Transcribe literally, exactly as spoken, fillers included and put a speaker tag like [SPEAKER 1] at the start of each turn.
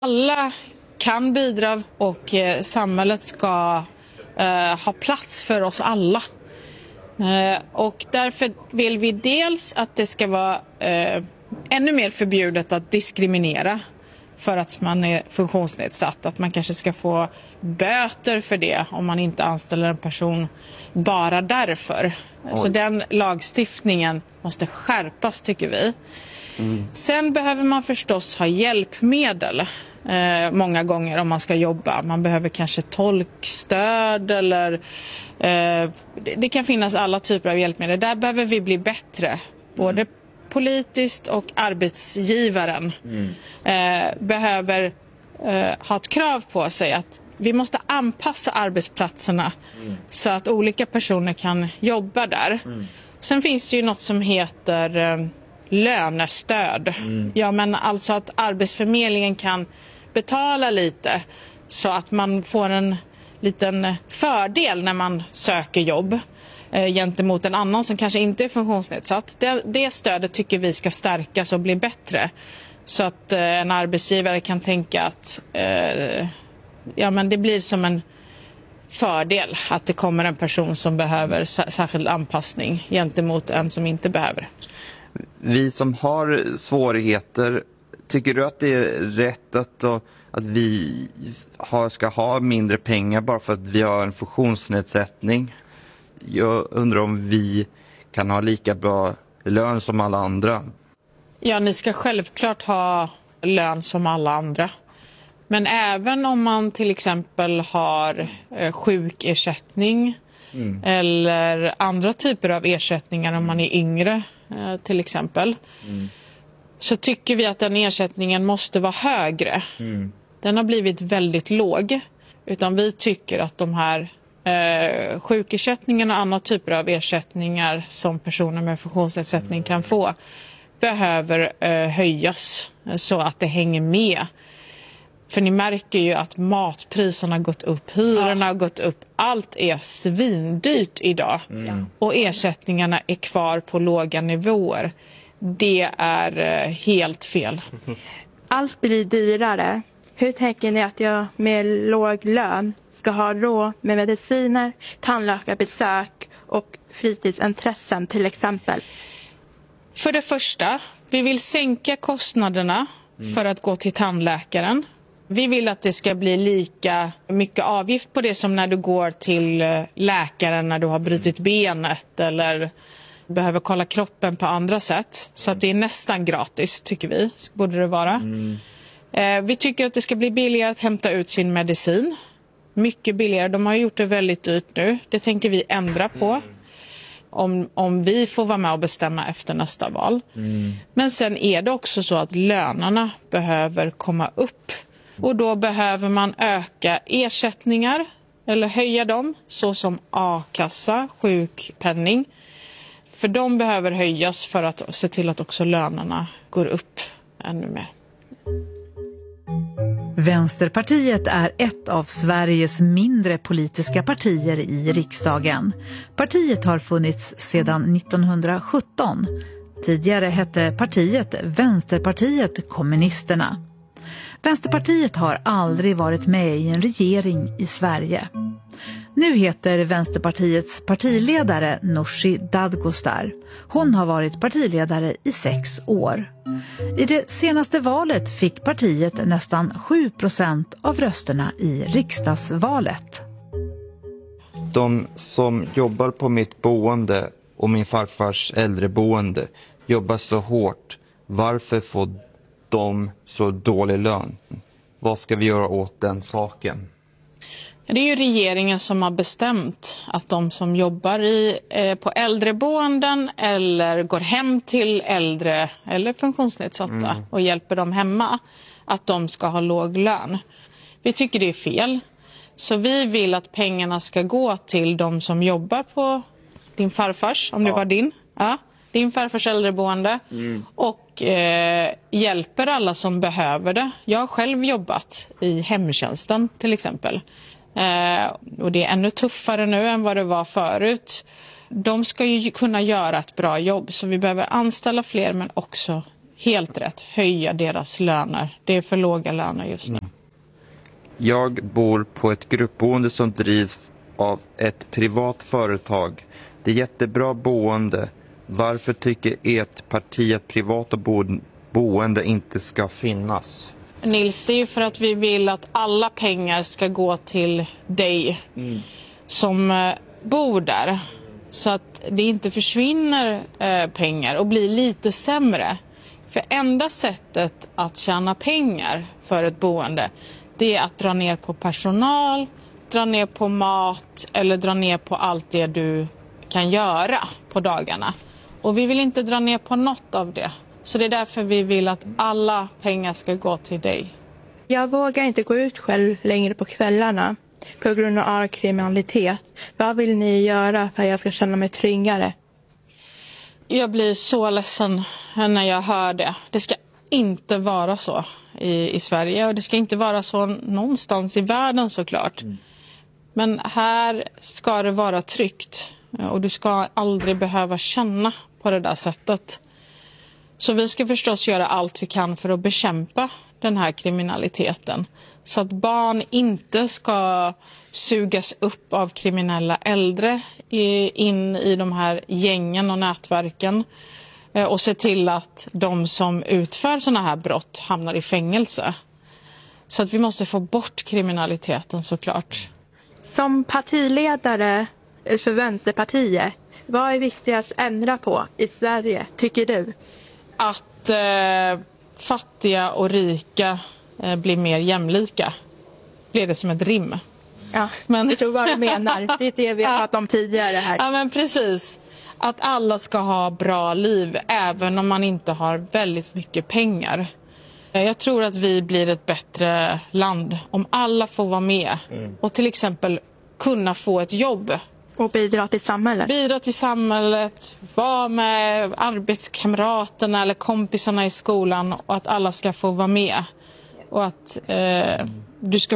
[SPEAKER 1] Alla kan bidra och eh, samhället ska eh, ha plats för oss alla. Eh, och därför vill vi dels att det ska vara eh, ännu mer förbjudet att diskriminera för att man är funktionsnedsatt. Att man kanske ska få böter för det om man inte anställer en person bara därför. Oj. Så den lagstiftningen måste skärpas, tycker vi. Mm. Sen behöver man förstås ha hjälpmedel eh, många gånger om man ska jobba. Man behöver kanske tolkstöd eller eh, det, det kan finnas alla typer av hjälpmedel. Där behöver vi bli bättre, både mm. politiskt och arbetsgivaren mm. eh, behöver eh, ha ett krav på sig att vi måste anpassa arbetsplatserna mm. så att olika personer kan jobba där. Mm. Sen finns det ju något som heter eh, lönestöd. Mm. Ja, men alltså att Arbetsförmedlingen kan betala lite så att man får en liten fördel när man söker jobb eh, gentemot en annan som kanske inte är funktionsnedsatt. Det, det stödet tycker vi ska stärkas och bli bättre. Så att eh, en arbetsgivare kan tänka att eh, ja, men det blir som en fördel att det kommer en person som behöver särskild anpassning gentemot en som inte behöver.
[SPEAKER 2] Vi som har svårigheter, tycker du att det är rätt att, att vi har, ska ha mindre pengar bara för att vi har en funktionsnedsättning? Jag undrar om vi kan ha lika bra lön som alla andra.
[SPEAKER 1] Ja, ni ska självklart ha lön som alla andra. Men även om man till exempel har eh, sjukersättning mm. eller andra typer av ersättningar om man är yngre eh, till exempel mm. så tycker vi att den ersättningen måste vara högre. Mm. Den har blivit väldigt låg, utan vi tycker att de här eh, sjukersättningarna och andra typer av ersättningar som personer med funktionsnedsättning kan få behöver eh, höjas så att det hänger med. För ni märker ju att matpriserna har gått upp, hyrorna har gått upp. Allt är svindyrt idag. Mm. Och ersättningarna är kvar på låga nivåer. Det är helt fel.
[SPEAKER 3] Allt blir dyrare. Hur tänker ni att jag med låg lön ska ha råd med mediciner, tandläkarbesök och fritidsintressen till exempel?
[SPEAKER 1] För det första, vi vill sänka kostnaderna mm. för att gå till tandläkaren. Vi vill att det ska bli lika mycket avgift på det som när du går till läkaren när du har brutit benet eller behöver kolla kroppen på andra sätt. Så att det är nästan gratis, tycker vi, borde det vara. Mm. Eh, vi tycker att det ska bli billigare att hämta ut sin medicin. Mycket billigare. De har gjort det väldigt dyrt nu. Det tänker vi ändra på. Om, om vi får vara med och bestämma efter nästa val. Mm. Men sen är det också så att lönerna behöver komma upp. Och då behöver man öka ersättningar eller höja dem, såsom a-kassa, sjukpenning. För de behöver höjas för att se till att också lönerna går upp ännu mer.
[SPEAKER 4] Vänsterpartiet är ett av Sveriges mindre politiska partier i riksdagen. Partiet har funnits sedan nittonhundrasjutton. Tidigare hette partiet Vänsterpartiet Kommunisterna. Vänsterpartiet har aldrig varit med i en regering i Sverige. Nu heter Vänsterpartiets partiledare Nooshi Dadgostar. Hon har varit partiledare i sex år. I det senaste valet fick partiet nästan sju procent av rösterna i riksdagsvalet.
[SPEAKER 2] De som jobbar på mitt boende och min farfars äldreboende jobbar så hårt. Varför får de så dålig lön? Vad ska vi göra åt den saken?
[SPEAKER 1] Det är ju regeringen som har bestämt att de som jobbar i, eh, på äldreboenden eller går hem till äldre eller funktionsnedsatta mm. och hjälper dem hemma, att de ska ha låg lön. Vi tycker det är fel. Så vi vill att pengarna ska gå till de som jobbar på din farfars, om det ja. var din, ja, din farfars äldreboende mm. och eh, hjälper alla som behöver det. Jag har själv jobbat i hemtjänsten till exempel. Eh, och det är ännu tuffare nu än vad det var förut. De ska ju kunna göra ett bra jobb, så vi behöver anställa fler men också helt rätt, höja deras löner. Det är för låga löner just nu.
[SPEAKER 2] Jag bor på ett gruppboende som drivs av ett privat företag. Det är jättebra boende. Varför tycker ert parti att privata bo- boende inte ska finnas?
[SPEAKER 1] Nils, det är ju för att vi vill att alla pengar ska gå till dig mm. som eh, bor där. Så att det inte försvinner eh, pengar och blir lite sämre. För enda sättet att tjäna pengar för ett boende, det är att dra ner på personal, dra ner på mat eller dra ner på allt det du kan göra på dagarna. Och vi vill inte dra ner på något av det. Så det är därför vi vill att alla pengar ska gå till dig.
[SPEAKER 3] Jag vågar inte gå ut själv längre på kvällarna på grund av kriminalitet. Vad vill ni göra för att jag ska känna mig tryggare?
[SPEAKER 1] Jag blir så ledsen när jag hör det. Det ska inte vara så i, i Sverige och det ska inte vara så någonstans i världen såklart. Mm. Men här ska det vara tryggt och du ska aldrig behöva känna på det där sättet. Så vi ska förstås göra allt vi kan för att bekämpa den här kriminaliteten. Så att barn inte ska sugas upp av kriminella äldre in i de här gängen och nätverken. Och se till att de som utför såna här brott hamnar i fängelse. Så att vi måste få bort kriminaliteten såklart.
[SPEAKER 3] Som partiledare för Vänsterpartiet, vad är viktigast att ändra på i Sverige, tycker du?
[SPEAKER 1] Att eh, fattiga och rika eh, blir mer jämlika. Blir det som ett rim.
[SPEAKER 3] Ja, men jag tror vad du menar. Det är det vi har pratat om tidigare här.
[SPEAKER 1] Ja, men precis. Att alla ska ha bra liv även om man inte har väldigt mycket pengar. Jag tror att vi blir ett bättre land om alla får vara med. Mm. Och till exempel kunna få ett jobb.
[SPEAKER 3] Och bidra till samhället.
[SPEAKER 1] Bidra till samhället, vara med arbetskamraterna eller kompisarna i skolan och att alla ska få vara med. Och att eh, du ska